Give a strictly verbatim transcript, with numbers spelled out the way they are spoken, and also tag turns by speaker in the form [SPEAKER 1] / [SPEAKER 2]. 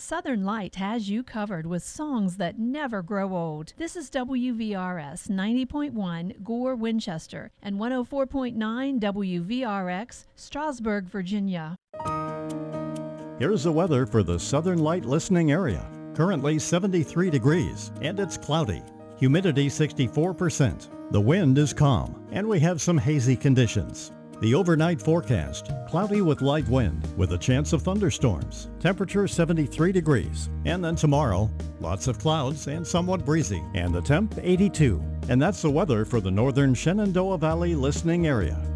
[SPEAKER 1] Southern Light has you covered with songs that never grow old. This is W V R S ninety point one Gore, Winchester, and one oh four point nine W V R X, Strasburg, Virginia.
[SPEAKER 2] Here's the weather for the Southern Light listening area. Currently seventy-three degrees, and it's cloudy. Humidity sixty-four percent. The wind is calm, and we have some hazy conditions. The overnight forecast, cloudy with light wind with a chance of thunderstorms. Temperature seventy-three degrees. And then tomorrow, lots of clouds and somewhat breezy. And the temp eighty-two. And that's the weather for the northern Shenandoah Valley listening area.